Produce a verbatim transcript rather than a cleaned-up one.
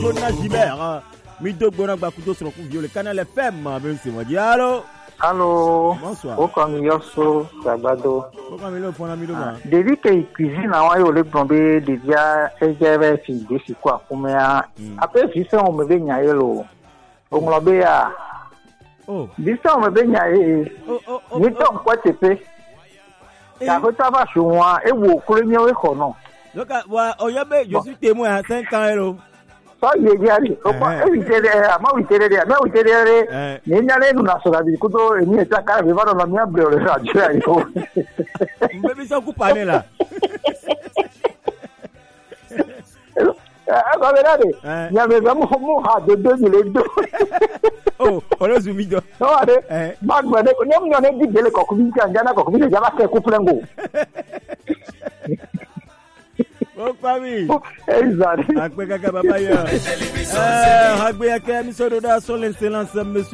Sona Gilbert. Mido Bona Bakuto sur le canal F M. Même si moi dis allô. Allô. Bonsoir. Au Yosso, Sabado. Au Camilo, pour la Miloma. Depuis que cuisine a eu le tombé de dia S G V si de si quoi comme ya. Après si ça on me baigne yelo. On me béa. Oh. Dis ça on me baigne et. Oh oh oh. Ni ton quoi te fait. Ça va ça va sur moi et vous collez au kono. Donc wa oyabe je suis témoin à cinq ans hello. So ye yari o ba e witere ama witere ya ma witere ni nyale na so dabi kuto ni eta ka be baro na mia breo le radio ayo mbebe so kupane la ah ba verade ya me vamos mo ha de deux mille deux oh olo zumido no ade magba de ko nyom nyone di bele ko kubi kan jana ko kubi de jaba ke kuplengo oh famille exact akpe kaka baba yo eh agbe yake mi so do da so l'excellence monsieur